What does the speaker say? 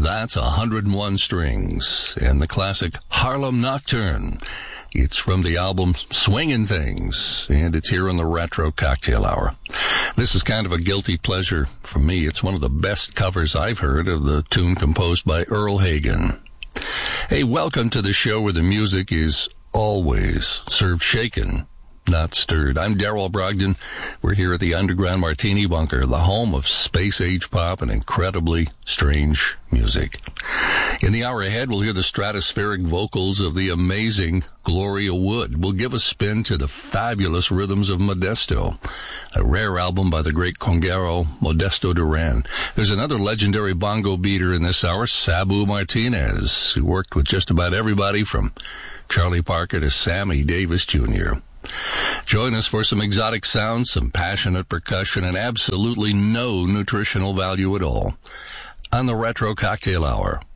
That's 101 Strings and the classic Harlem Nocturne. It's from the album Swingin' Things, and it's here on the Retro Cocktail Hour. This is kind of a guilty pleasure for me. It's one of the best covers I've heard of the tune composed by Earl Hagen. Hey, welcome to the show where the music is always served shaken, not stirred. I'm Darrell Brogdon. We're here at the Underground Martini Bunker, the home of space-age pop and incredibly strange music. In the hour ahead, we'll hear the stratospheric vocals of the amazing Gloria Wood. We'll give a spin to the fabulous rhythms of Modesto, a rare album by the great conguero Modesto Duran. There's another legendary bongo beater in this hour, Sabu Martinez, who worked with just about everybody from Charlie Parker to Sammy Davis Jr. Join us for some exotic sounds, some passionate percussion, and absolutely no nutritional value at all on the Retro Cocktail Hour